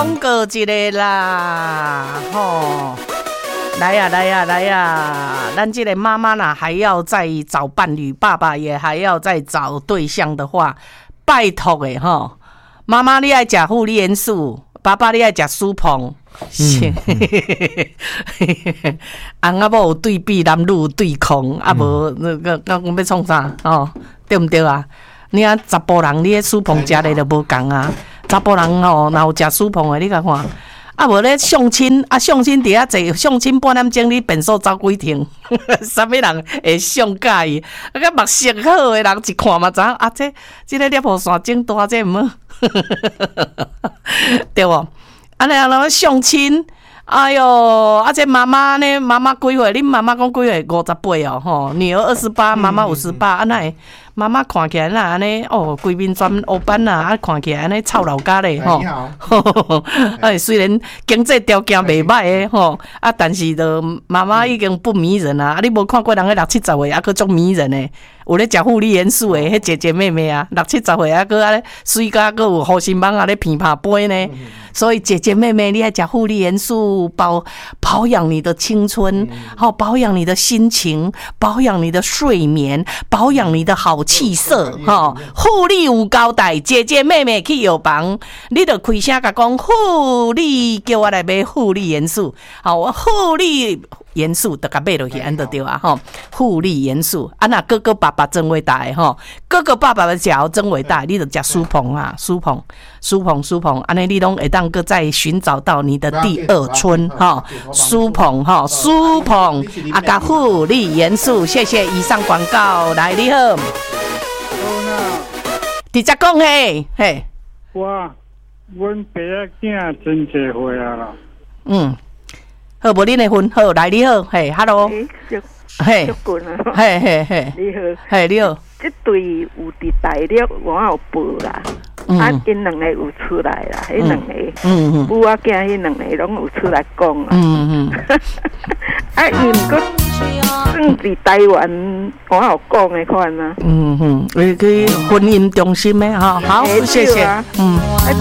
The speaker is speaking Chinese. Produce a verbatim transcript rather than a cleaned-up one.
广告一个啦，吼！来呀、啊、来呀、啊、来呀、啊！咱这个妈妈呢，还要再找伴侣，爸爸也还要再找对象的话，拜托的吼，妈妈你爱吃护理元素，爸爸你爱吃苏鹏。嗯，翁仔某有对比，男女有对抗，啊无那个那我要创啥哦？对毋对啊？你啊，查甫人你迄苏鹏食的就无共啊。查甫人吼，若有食苏鹏的，你甲看。啊，无咧相亲，啊相亲伫遐坐，相亲半点钟，你便所走几趟，啥物人会相介伊？啊，个目色好的人一看嘛知影，啊，这这个摄雨伞整大，这毋好，对无？啊，然后相亲，哎哟，啊，这妈妈呢？妈妈几岁？恁妈妈讲几岁？五十八哦，吼，女儿二十八，妈妈五十八，啊，那会？妈妈看起来那安尼哦，规面全黑斑啊，啊看起来安尼臭老家咧吼。哎，虽然经济条件袂歹诶吼，啊，但是就妈妈已经不迷人啊。啊，你无看过人个六七十岁啊，佫足迷人诶。有咧食护理元素诶，迄姐姐妹妹啊，六七十岁啊，佫安尼水甲佫有护心网啊咧乒乓杯呢。所以姐姐妹妹，你爱食护理元素，保保养你的青春，好保养你的心情，保养你的睡眠，保养你的好气色，吼，护理有交代，姐姐妹妹去药房，你着开声甲讲护理，叫我来买护理元素，好，我护理元素得甲买落去，安得对啊，吼，护理元素，啊那哥哥爸爸真伟大诶，吼，哥哥爸爸的脚真伟大，你着食苏鹏啊，苏鹏，苏鹏，苏鹏，安尼你拢会当个再寻找到你的第二春，吼，苏鹏，吼，苏鹏，啊甲护理元素，谢谢以上广告，来你好。直接讲嘿，嘿， 我，阮爸仔囝真侪岁啊啦。 嗯，好，无恁的分好，来你好，嘿 ，hello， 嘿，嘿嘿嘿， 你好， 嘿你好， 这对有伫大陆我有报啦，嗯、啊，因两个有出来啦，迄两个，嗯嗯，母仔囝迄两个拢有出来讲啦，嗯嗯，啊，伊毋过。算伫台湾我有讲的款啊， 嗯嗯，去婚姻中心的哈，好，谢谢，嗯。